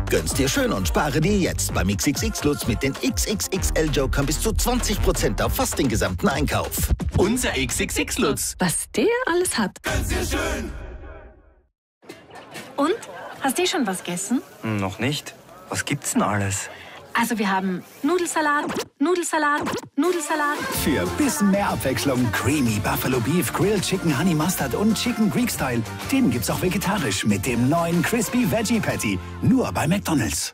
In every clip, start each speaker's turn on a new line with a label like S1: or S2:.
S1: Gönn's dir schön und spare dir jetzt beim XXX Lutz mit den XXXL Jokern bis zu 20% auf fast den gesamten Einkauf.
S2: Unser XXX Lutz.
S3: Was der alles hat.
S2: Gönn's dir schön.
S4: Und? Hast du schon was gegessen?
S5: Noch nicht. Was gibt's denn alles?
S4: Also wir haben Nudelsalat, Nudelsalat, Nudelsalat.
S6: Für ein bisschen mehr Abwechslung Creamy Buffalo Beef, Grilled Chicken Honey Mustard und Chicken Greek Style. Den gibt's auch vegetarisch mit dem neuen Crispy Veggie Patty. Nur bei McDonald's.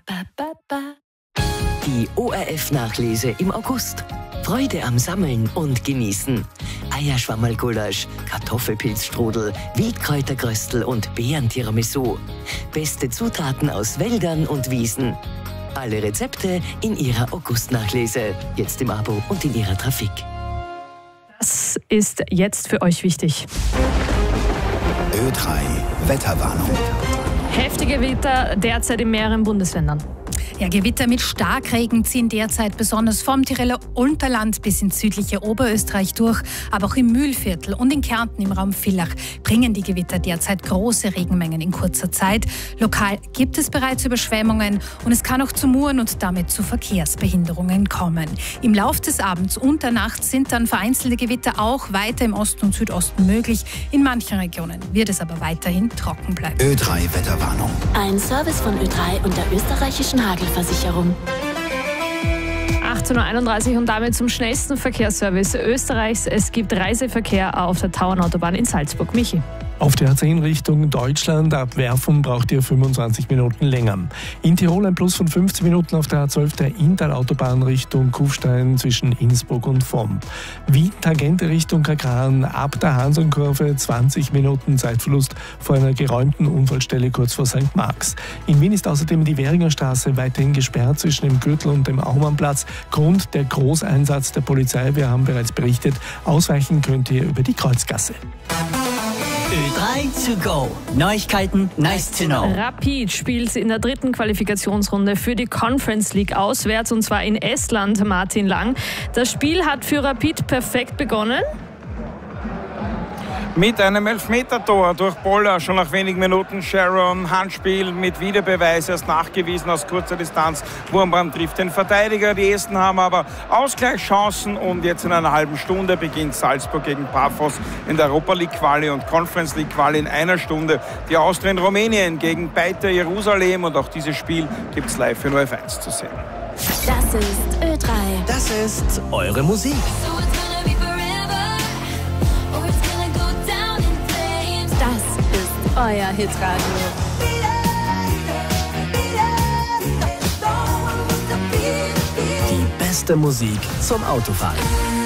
S7: Die ORF-Nachlese im August. Freude am Sammeln und Genießen. Eierschwammerlgulasch, Kartoffelpilzstrudel, Wildkräuterkröstel und Beeren-Tiramisu. Beste Zutaten aus Wäldern und Wiesen. Alle Rezepte in Ihrer August-Nachlese. Jetzt im Abo und in Ihrer Trafik.
S8: Das ist jetzt für euch wichtig.
S6: Ö3 Wetterwarnung.
S8: Heftige Gewitter derzeit in mehreren Bundesländern.
S9: Ja, Gewitter mit Starkregen ziehen derzeit besonders vom Tiroler Unterland bis ins südliche Oberösterreich durch. Aber auch im Mühlviertel und in Kärnten im Raum Villach bringen die Gewitter derzeit große Regenmengen in kurzer Zeit. Lokal gibt es bereits Überschwemmungen und es kann auch zu Muren und damit zu Verkehrsbehinderungen kommen. Im Lauf des Abends und der Nacht sind dann vereinzelte Gewitter auch weiter im Osten und Südosten möglich. In manchen Regionen wird es aber weiterhin trocken bleiben.
S6: Ö3 Wetterwarnung.
S10: Ein Service von Ö3 und der österreichischen Hagelversicherung.
S8: 18:31 Uhr und damit zum schnellsten Verkehrsservice Österreichs. Es gibt Reiseverkehr auf der Tauernautobahn in Salzburg. Michi.
S11: Auf der A10 Richtung Deutschland ab Werfen braucht ihr 25 Minuten länger. In Tirol ein Plus von 15 Minuten auf der A12 der Inntal-Autobahn Richtung Kufstein zwischen Innsbruck und Vomm. Wien-Tangente Richtung Kagran ab der Hansonkurve 20 Minuten Zeitverlust vor einer geräumten Unfallstelle kurz vor St. Marx. In Wien ist außerdem die Währinger Straße weiterhin gesperrt zwischen dem Gürtel und dem Aumannplatz. Grund der Großeinsatz der Polizei. Wir haben bereits berichtet, ausweichen könnt ihr über die Kreuzgasse.
S12: Ö3 to go. Neuigkeiten, nice to know.
S8: Rapid spielt in der dritten Qualifikationsrunde für die Conference League auswärts und zwar in Estland, Martin Lang. Das Spiel hat für Rapid perfekt begonnen.
S13: Mit einem Elfmetertor durch Boller schon nach wenigen Minuten. Sharon, Handspiel mit Videobeweis, erst nachgewiesen aus kurzer Distanz. Wurmbrand trifft den Verteidiger. Die Esten haben aber Ausgleichschancen und jetzt in einer halben Stunde beginnt Salzburg gegen Paphos in der Europa League Quali und Conference League Quali in einer Stunde. Die Austria in Rumänien gegen Beitar Jerusalem und auch dieses Spiel gibt es live für ORF1 zu sehen.
S10: Das ist Ö3.
S2: Das ist eure Musik.
S10: Das ist euer Hitradio.
S2: Die beste Musik zum Autofahren.